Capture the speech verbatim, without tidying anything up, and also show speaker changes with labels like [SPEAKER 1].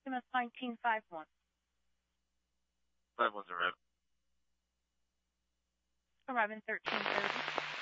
[SPEAKER 1] M S nineteen five one.
[SPEAKER 2] Five one's arriving.
[SPEAKER 1] Arriving thirteen thirty.